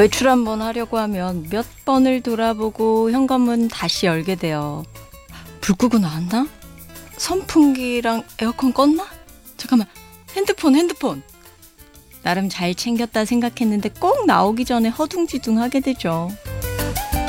외출 한번 하려고 하면 몇 번을 돌아보고 현관문 다시 열게 돼요. 불 끄고 나왔나? 선풍기랑 에어컨 껐나? 잠깐만, 핸드폰. 나름 잘 챙겼다 생각했는데 꼭 나오기 전에 허둥지둥 하게 되죠.